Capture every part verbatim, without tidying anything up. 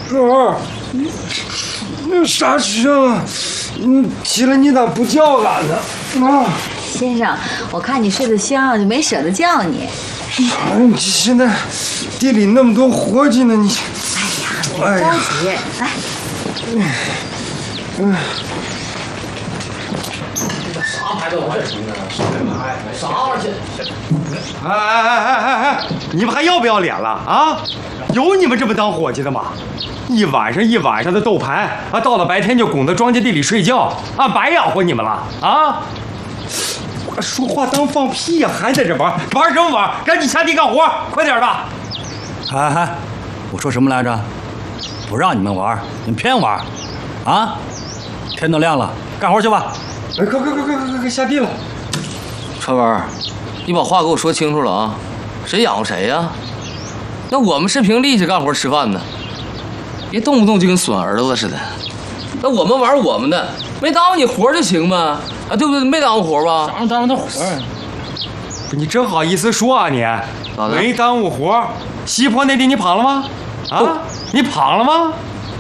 儿，那啥事啊？你起来你咋不叫俺呢？啊， 先生，我看你睡得香，就没舍得叫你。 哎，你现在地里那么多活计呢，你。 哎呀，别着急，来。 嗯。 啥牌都玩行啊？啥牌？啥玩意儿？ 哎哎哎哎哎！你们还要不要脸了啊？有你们这么当伙计的吗？一晚上一晚上的斗牌啊，到了白天就拱到庄稼地里睡觉啊，白养活你们了啊！说话当放屁呀、啊，还在这玩玩什么玩？赶紧下地干活，快点的！ 哎哎，我说什么来着？不让你们玩，你们偏玩，啊！天都亮了，干活去吧！ 哎，快快快快快快下地了！ 川文，你把话给我说清楚了啊！谁养活谁呀？那我们是凭力气干活吃饭的，别动不动就跟损儿子似的。那我们玩我们的，没耽误你活就行呗，啊，对不对？没耽误活吧？ 啥耽误他活？ 你真好意思说啊你？没耽误活。西坡那地你跑了吗？啊，你跑了吗？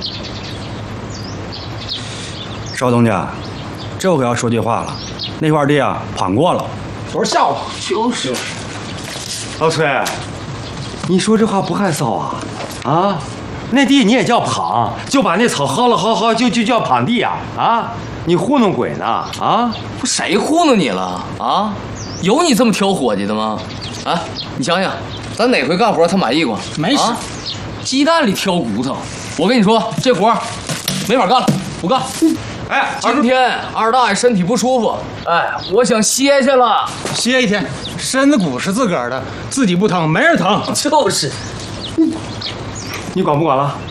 邵东家，这回要说句话了，那块地啊，跑过了。 都是笑话。 就是。 老崔，你说这话不害臊啊？啊，那地你也叫滂，就把那草薅了薅薅，就就叫滂地啊？啊，你糊弄鬼呢？啊， 不谁糊弄你了啊？有你这么挑伙计的吗？啊，你想想，咱哪回干活他满意过？ 没事。 啊、鸡蛋里挑骨头，我跟你说，这活没法干了，不干。 哎， 今天二大爷身体不舒服，哎，我想歇歇了， 歇一天，身子骨是自个儿的，自己不疼，没人疼。 就是。 你管不管了？